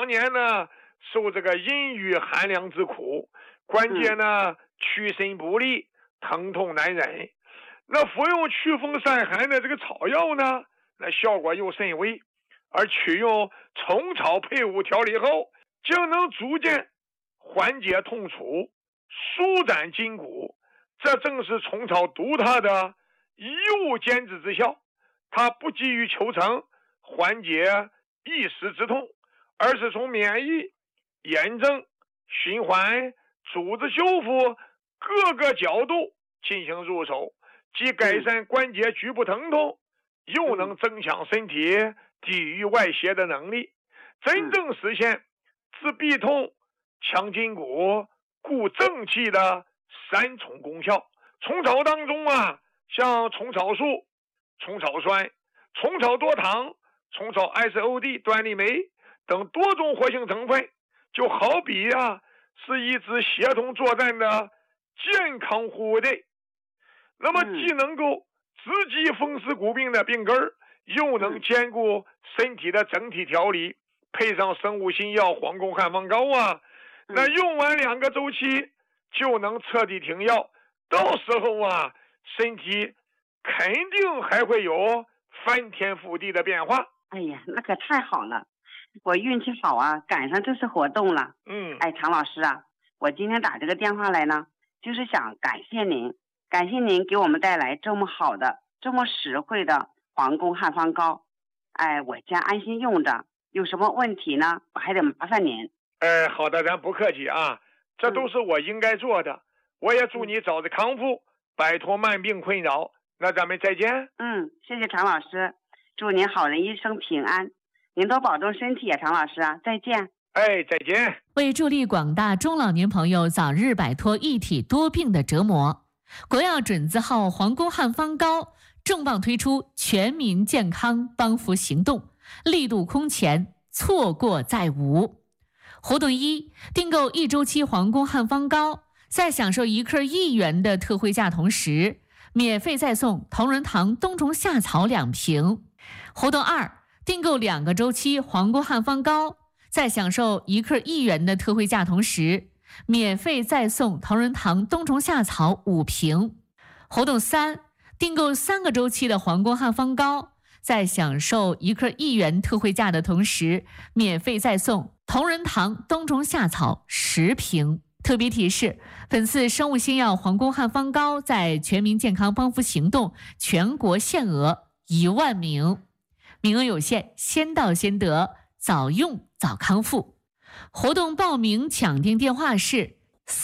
当年呢受这个阴郁寒凉之苦，关节呢屈伸不利，疼痛难忍。那服用祛风散寒的这个草药呢，那效果又甚微，而取用虫草配伍调理后，竟能逐渐缓解痛楚，舒展筋骨。这正是虫草独特的一物兼治之效。它不急于求成缓解一时之痛，而是从免疫、炎症、循环、组织修复各个角度进行入手，既改善关节局部疼痛，又能增强身体抵御外邪的能力，真正实现治痹痛、强筋骨、固正气的三重功效。虫草当中啊，像虫草素、虫草酸、虫草多糖、虫草 SOD 端粒酶等多种活性成分，就好比是一支协同作战的健康护卫队。那么既能够直击风湿骨病的病根，又能兼顾身体的整体调理，配上生物新药黄宫汉方膏那用完2个周期就能彻底停药，到时候身体肯定还会有翻天覆地的变化。 哎呀，那可太好了，我运气好赶上这次活动了。常老师我今天打这个电话来呢，就是想感谢您给我们带来这么好的这么实惠的黄宫汉方膏，我将安心用着，有什么问题呢我还得麻烦您。 好的，咱不客气这都是我应该做的。我也祝你早日康复，摆脱慢病困扰。那咱们再见。 谢谢常老师，祝您好人一生平安，您多保重身体常老师再见。 再见。 为助力广大中老年朋友早日摆脱一体多病的折磨，国药准字号黄宫汉方膏重磅推出全民健康帮扶行动，力度空前，错过再无。活动1，订购1周期黄宫汉方膏，在享受1克1元的特惠价同时，免费再送同仁堂冬虫夏草2瓶。活动2，订购2个周期黄宫汉方膏，在享受1克1元的特惠价同时，免费再送同仁堂冬虫夏草5瓶。活动3，订购3个周期的黄宫汉方膏，在享受1克1元特惠价的同时，免费再送同仁堂冬虫夏草10瓶。特别提示，本次生物新药黄宫汉方膏在全民健康帮扶行动全国限额1万名，名额有限，先到先得，早用早康复。活动报名抢订电话是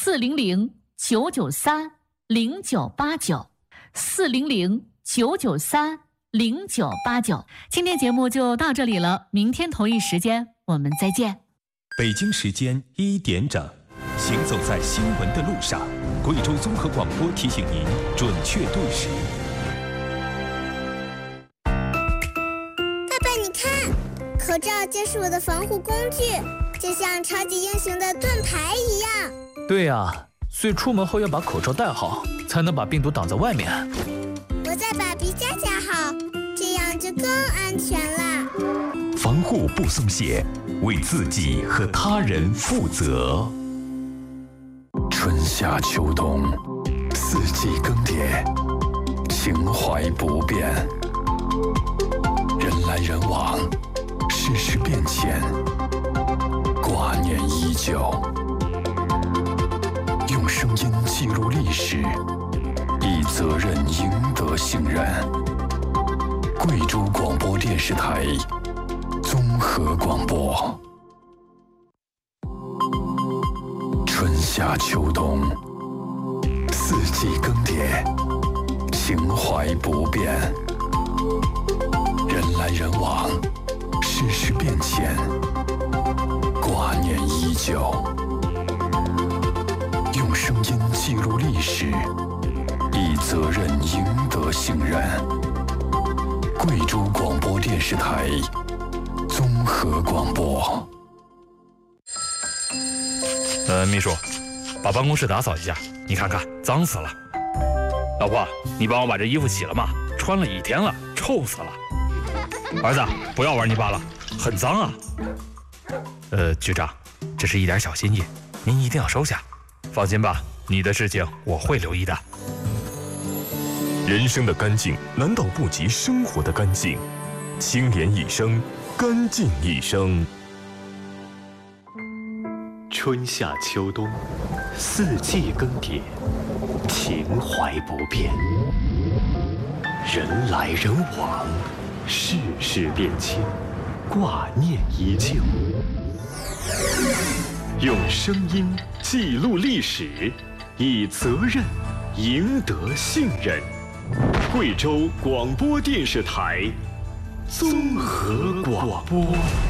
400-993-0989 400-993-0989。今天节目就到这里了，明天同一时间我们再见。 北京时间1点整，行走在新闻的路上，贵州综合广播提醒您准确对时。 爸爸，你看，口罩就是我的防护工具，就像超级英雄的盾牌一样。 对呀，所以出门后要把口罩戴好，才能把病毒挡在外面。 我再把鼻夹夹好，这样就更安全了。 防护不松懈，为自己和他人负责。春夏秋冬，四季更迭，情怀不变。人来人往，世事变迁，挂念依旧。用声音记录历史，以责任赢得信任。贵州广播电视台综合广播。春夏秋冬，四季更迭，情怀不变。人来人往，世事变迁，挂念依旧。用声音记录历史，以责任赢得信任。贵州广播电视台综合广播。 秘书，把办公室打扫一下，你看看脏死了。老婆，你帮我把这衣服洗了吗？穿了1天了，臭死了。儿子，不要玩泥巴了，很脏啊。 局长，这是一点小心意，您一定要收下。放心吧，你的事情我会留意的。 人生的干净难道不及生活的干净？清廉一生，干净一生。 春夏秋冬，四季更迭，情怀不变。人来人往，世事变迁，挂念依旧。用声音记录历史，以责任赢得信任。贵州广播电视台综合广播。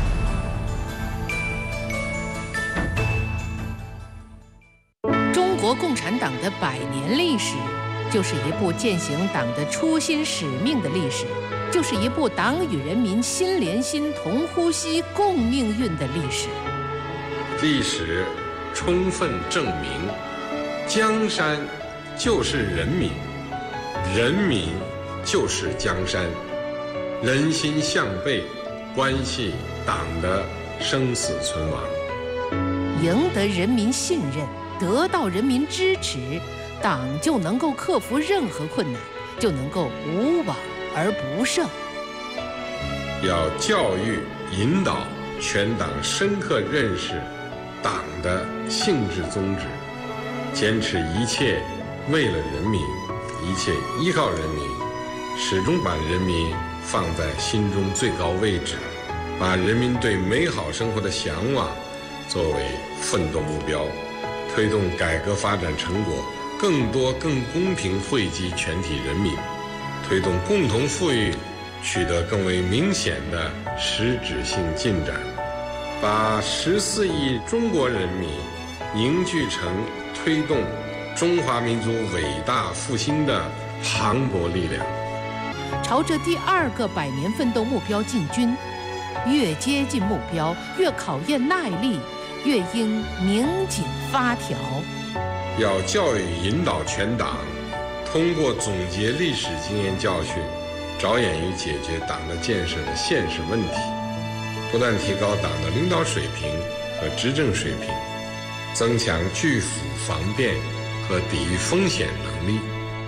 中国共产党的100年历史，就是一部践行党的初心使命的历史，就是一部党与人民心连心、同呼吸、共命运的历史。 历史充分证明，江山就是人民，人民就是江山，人心向背，关系党的生死存亡。 赢得人民信任，得到人民支持，党就能够克服任何困难，就能够无往而不胜。 要教育引导全党深刻认识党的性质宗旨，坚持一切为了人民，一切依靠人民，始终把人民放在心中最高位置，把人民对美好生活的向往作为奋斗目标，推动改革发展成果更多更公平惠及全体人民，推动共同富裕取得更为明显的实质性进展，把14亿中国人民凝聚成推动中华民族伟大复兴的磅礴力量。 朝着第2个100年奋斗目标进军，越接近目标，越考验耐力，越应拧紧发条。 要教育引导全党，通过总结历史经验教训，着眼于解决党的建设的现实问题，不断提高党的领导水平和执政水平，增强拒腐防变和抵御风险能力。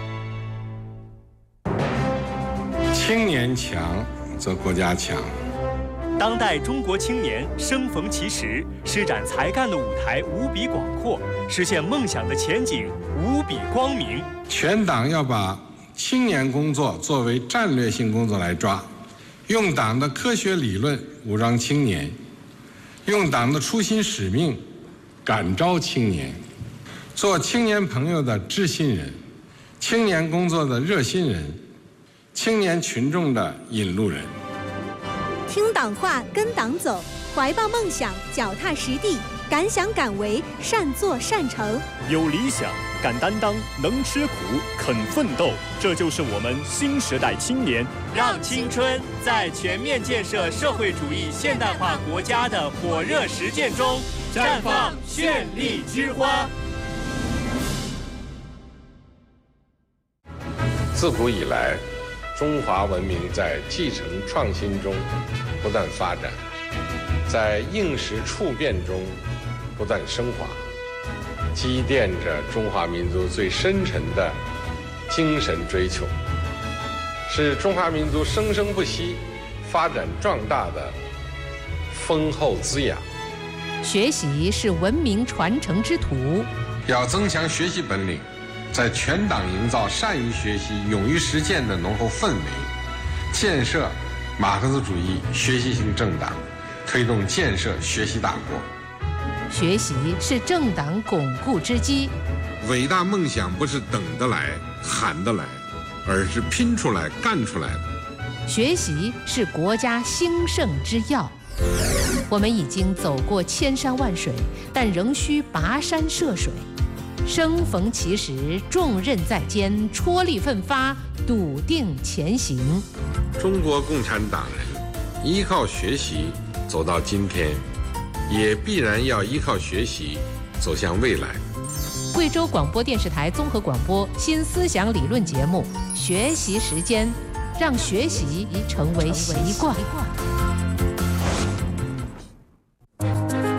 青年强，则国家强。 当代中国青年生逢其时，施展才干的舞台无比广阔，实现梦想的前景无比光明。 全党要把青年工作作为战略性工作来抓，用党的科学理论武装青年，用党的初心使命感召青年，做青年朋友的知心人，青年工作的热心人，青年群众的引路人。 听党话，跟党走，怀抱梦想，脚踏实地，敢想敢为，善作善成。 有理想，敢担当，能吃苦，肯奋斗，这就是我们新时代青年。让青春在全面建设社会主义现代化国家的火热实践中绽放绚丽之花。 自古以来，中华文明在继承创新中不断发展，在应时处变中不断升华，积淀着中华民族最深沉的精神追求，是中华民族生生不息、发展壮大的丰厚滋养。 学习是文明传承之途， 要增强学习本领，在全党营造善于学习、勇于实践的浓厚氛围，建设马克思主义学习型政党，推动建设学习大国。 学习是政党巩固之基。 伟大梦想不是等得来、喊得来，而是拼出来、干出来的。 学习是国家兴盛之要。我们已经走过千山万水，但仍需跋山涉水。生逢其时，重任在肩，踔厉奋发，笃定前行。 中国共产党人依靠学习走到今天，也必然要依靠学习走向未来。 贵州广播电视台综合广播新思想理论节目《学习时间》，让学习成为习惯。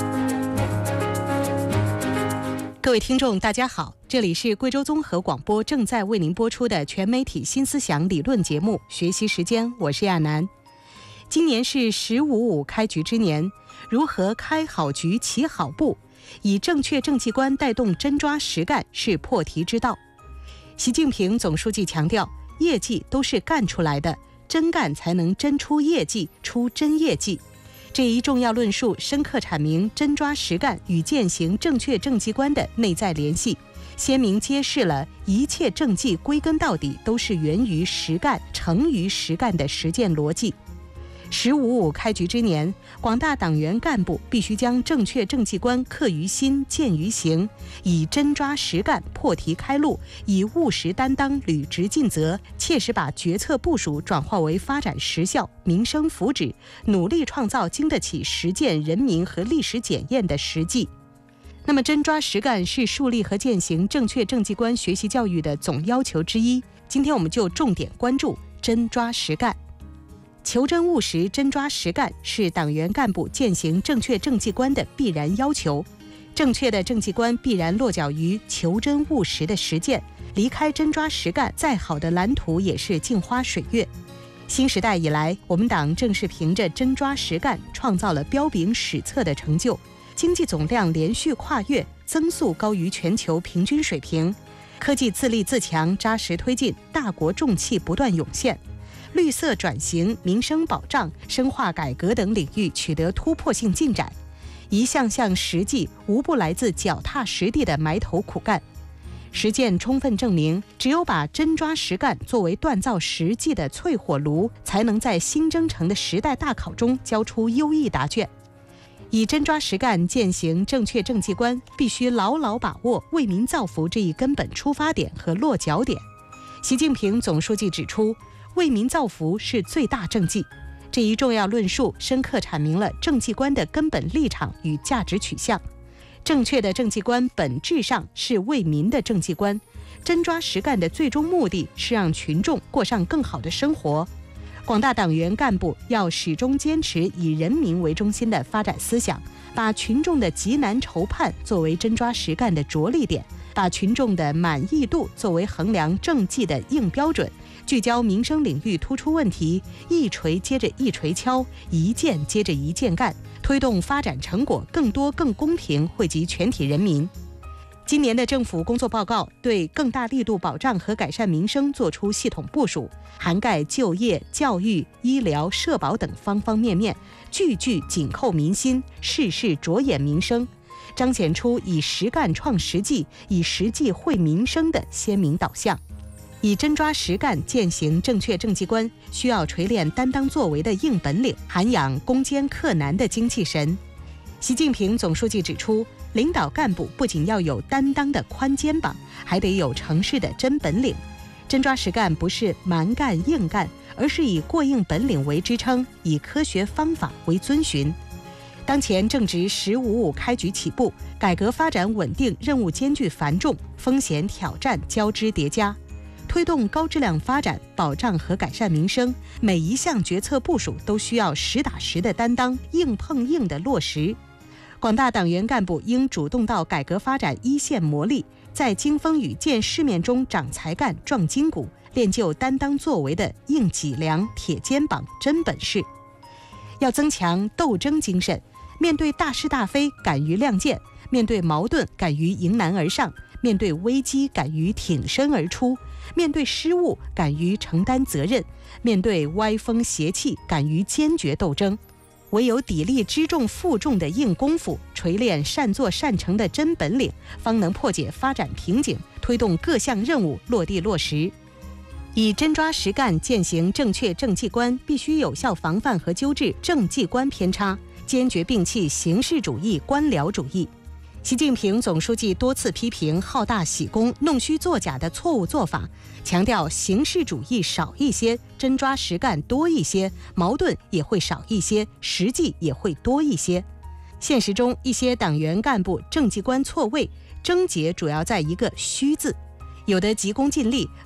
各位听众大家好，这里是贵州综合广播正在为您播出的全媒体新思想理论节目学习时间，我是亚楠。今年是10.55开局之年，如何开好局起好步，以正确政绩观带动真抓实干是破题之道。习近平总书记强调，业绩都是干出来的，真干才能真出业绩，出真业绩。这一重要论述深刻阐明真抓实干与践行正确政绩观的内在联系，鲜明揭示了一切政绩归根到底都是源于实干、成于实干的实践逻辑。10.55开局之年，广大党员干部必须将正确政绩观刻于心、践于行，以真抓实干破题开路，以务实担当履职尽责，切实把决策部署转化为发展实效、民生福祉，努力创造经得起实践人民和历史检验的实际。那么真抓实干是树立和践行正确政绩观学习教育的总要求之一，今天我们就重点关注真抓实干。求真务实、真抓实干是党员干部践行正确政绩观的必然要求。正确的政绩观必然落脚于求真务实的实践，离开真抓实干，再好的蓝图也是镜花水月。新时代以来，我们党正是凭着真抓实干，创造了彪炳史册的成就，经济总量连续跨越，增速高于全球平均水平，科技自立自强扎实推进，大国重器不断涌现。绿色转型、民生保障、深化改革等领域取得突破性进展，一项项实绩无不来自脚踏实地的埋头苦干。实践充分证明，只有把真抓实干作为锻造实际的淬火炉，才能在新征程的时代大考中交出优异答卷。以真抓实干践行正确政绩观，必须牢牢把握为民造福这一根本出发点和落脚点。习近平总书记指出，为民造福是最大政绩。这一重要论述深刻阐明了政绩观的根本立场与价值取向。正确的政绩观本质上是为民的政绩观，真抓实干的最终目的是让群众过上更好的生活。广大党员干部要始终坚持以人民为中心的发展思想，把群众的急难愁盼作为真抓实干的着力点，把群众的满意度作为衡量政绩的硬标准，聚焦民生领域突出问题，一锤接着一锤敲，一件接着一件干，推动发展成果更多更公平惠及全体人民。今年的政府工作报告对更大力度保障和改善民生作出系统部署，涵盖就业、教育、医疗、社保等方方面面，句句紧扣民心，事事着眼民生，彰显出以实干创实际、以实际惠民生的鲜明导向。以真抓实干践行正确政绩观，需要锤炼担当作为的硬本领，涵养攻坚克难的精气神。习近平总书记指出，领导干部不仅要有担当的宽肩膀，还得有成事的真本领。真抓实干不是蛮干硬干，而是以过硬本领为支撑，以科学方法为遵循。当前正值10.55开局起步，改革发展稳定任务艰巨繁重，风险挑战交织叠加。推动高质量发展、保障和改善民生，每一项决策部署都需要实打实的担当，硬碰硬的落实。广大党员干部应主动到改革发展一线磨砺，在经风雨见世面中长才干、壮筋骨，练就担当作为的硬脊梁、铁肩膀、真本事。要增强斗争精神，面对大是大非敢于亮剑，面对矛盾敢于迎难而上，面对危机敢于挺身而出，面对失误敢于承担责任，面对歪风邪气敢于坚决斗争。唯有砥砺支重负重的硬功夫，锤炼善作善成的真本领，方能破解发展瓶颈，推动各项任务落地落实。以真抓实干践行正确政绩观，必须有效防范和纠治政绩观偏差，坚决摒弃形式主义、官僚主义。习近平总书记多次批评好大喜功、弄虚作假的错误做法，强调形式主义少一些，真抓实干多一些，矛盾也会少一些，实际也会多一些。现实中，一些党员干部政绩观错位，症结主要在一个虚字，有的急功近利，